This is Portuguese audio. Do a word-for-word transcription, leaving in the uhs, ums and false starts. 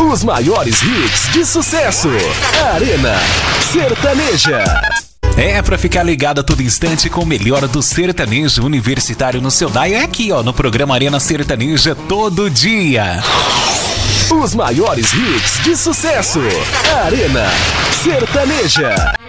Os maiores hits de sucesso. Arena Sertaneja. É, pra ficar ligado a todo instante com o melhor do sertanejo universitário no seu dial, é aqui, ó, no programa Arena Sertaneja, todo dia. Os maiores hits de sucesso. Arena Sertaneja.